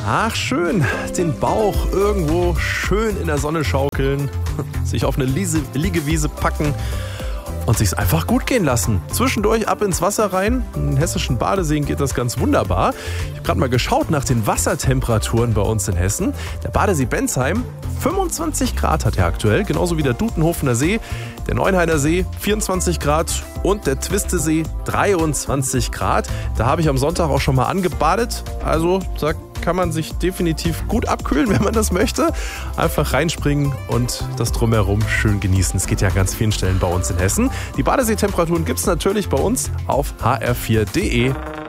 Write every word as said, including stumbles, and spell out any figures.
Ach, schön, den Bauch irgendwo schön in der Sonne schaukeln, sich auf eine Liese, Liegewiese packen und sich's einfach gut gehen lassen. Zwischendurch ab ins Wasser rein. In hessischen Badeseen geht das ganz wunderbar. Ich habe gerade mal geschaut nach den Wassertemperaturen bei uns in Hessen. Der Badesee Bensheim, fünfundzwanzig Grad hat er aktuell, genauso wie der Dutenhofener See, der Neuenhainer See vierundzwanzig Grad und der Twistesee dreiundzwanzig Grad. Da habe ich am Sonntag auch schon mal angebadet. Also da kann man sich definitiv gut abkühlen, wenn man das möchte. Einfach reinspringen und das Drumherum schön genießen. Es geht ja an ganz vielen Stellen bei uns in Hessen. Die Badeseetemperaturen gibt es natürlich bei uns auf h r vier punkt d e.